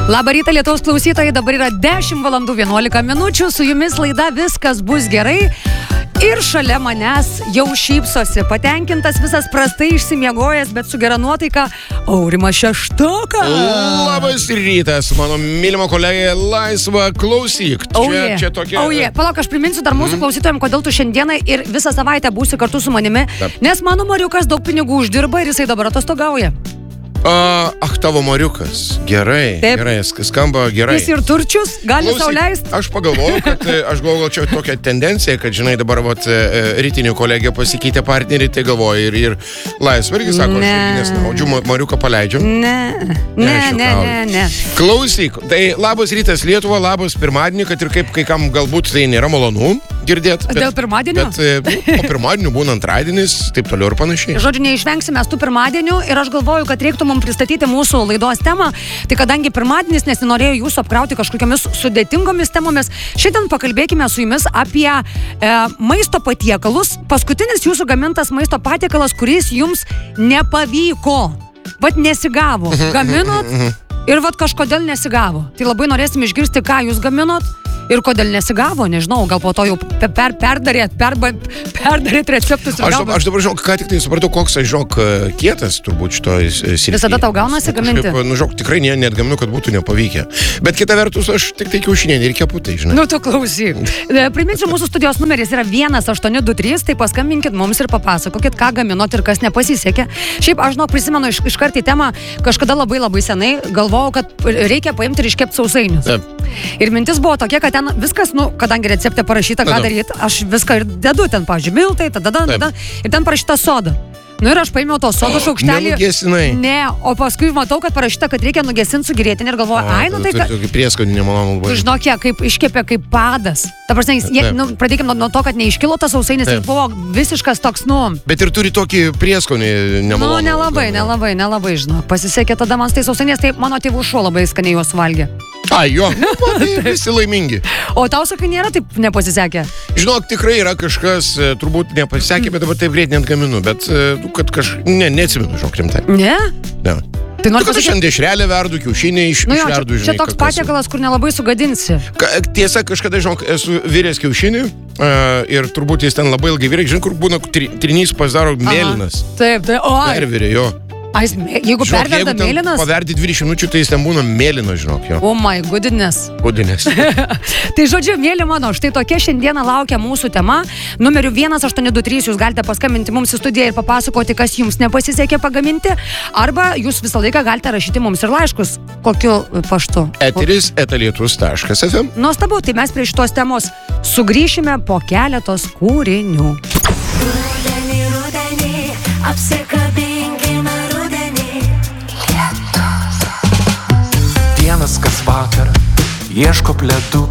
Labą rytą, Lietuvos klausytojai, dabar yra 10:11 su jumis laida Viskas bus gerai. Ir šalia manęs jau šypsosi, patenkintas, visas prastai išsimiegojęs, bet su gera nuotaika, Aurimas Šeštokas. Labas rytas, mano mylimo kolegė Laisva, klausyk. Čia tokia... Palauk, aš priminsiu dar mūsų klausytojams, kodėl tu šiandieną ir visą savaitę būsi kartu su manimi, nes mano Mariukas daug pinigų uždirba ir jisai dabar atostogauja. Tavo Mariukas. Gerai, taip. Gerai, skamba gerai. Jis ir turčius, gali sau leisti. Aš pagalvojau, kad čia tokia tendencija, kad, žinai, dabar rytinių kolegija pasikeitė partnerį, tai galvoju ir Laisva irgi sako, aš nesnaudžiu, Mariuką paleidžiu. Ne. Klausyk, tai labas rytas Lietuva, labas pirmadienį, kad ir kaip kai kam galbūt tai nėra malonu girdėti. Dėl pirmadienio? Bet po pirmadienio būna antradienis, taip toliau ir panašiai. Žodžiu, neišvengsime tų pirmadienių ir aš galvoju, kad reiktų mums pristatyti mūsų laidos temą. Tai kadangi pirmadienis, nes nenorėjau jūsų apkrauti kažkokiamis sudėtingomis temomis, šiandien pakalbėkime su jumis apie maisto patiekalus. Paskutinis jūsų gamintas maisto patiekalas, kuris jums nepavyko. Vat nesigavo. Gaminot ir vat kažkodėl nesigavo. Tai labai norėsim išgirsti, ką jūs gaminot. Ir kodėl nesigavo, nežinau, gal po to jau perdarėt receptus ir galbūt. Aš dabar, žinok, ką tik tai supratau, koks, žinok, kietas turbūt šitoj srityje. Visada tau gaunasi gaminti? Žinok, tikrai net gaminu, kad būtų nepavykę. Bet kita vertus, aš tik tai kiaušinienį ir keputai, žinai. Nu, tu klausyk. Priminsiu, mūsų studijos numeris yra 1823, tai paskambinkit mums ir papasakokit, ką gaminot ir kas nepasisekė. Šiaip, aš žinok, prisimenu iškart į temą, kažkada labai senai galvojau, kad reikia paimti ir iškepti sausainius. Taip. Ir mintis buvo tokia, kad ten viskas, kadangi recepte parašyta, ką daryti, aš viską ir dedu ten, pavyzdžiui, miltai, tada, ir ten parašyta soda. Nu ir aš paėmiau to sodo šaukštelį. Nenugesinai. Ne, o paskui matau, kad parašyta, kad reikia nugesinti su grietinė ir galvoju, tai kad... Tokį prieskonį nemalonu buvo. Tu žinok, kaip iškepė kaip padas. Ta prasme, pradėkime nuo to, kad neiškilo tas sausainis ir buvo visiškas toks, Bet ir turi tokį prieskonį nemalonu. Nelabai, žinok. Pasisekė tada man tai sausainės, tai mano tėvų šuo labai skaniai juos valgė. Jo, visi laimingi. O tau, sakai, nėra taip nepasisekę? Žinok, tikrai yra kažkas, turbūt nepasisekė, bet dabar taip greit net gaminu, bet kad neatsimenu, žinok, rimtai. Ne? Ne. Tai noriu pasakyti, šiandien dešrelę verdu, kiaušinį išverdu, žinai. Čia toks patiekalas, kur nelabai sugadinsi. Tiesa, kažkada, žinok, esu viręs kiaušinį ir turbūt jis ten labai ilgai virė, žinai, kur būna trinys pasidaro mėlynas. Taip, pervirė, jo. Jeigu perverda mėlynas... Paverdi 20 minučių, tai jis ten būna mėlynas, žinok, jo. Oh my goodness. Tai žodžiu, mėly mano, štai tokia šiandieną laukia mūsų tema. Numeriu 1823 jūs galite paskambinti mums į studiją ir papasakoti, kas jums nepasisekė pagaminti. Arba jūs visą laiką galite rašyti mums ir laiškus. Kokiu paštu? eteris@lietus.fm. Nuostabu, tai mes prie šitos temos sugrįšime po keletos kūrinių. Rudenį, apsikabinkime rudenį. Vienas kas vakar ieško pledų.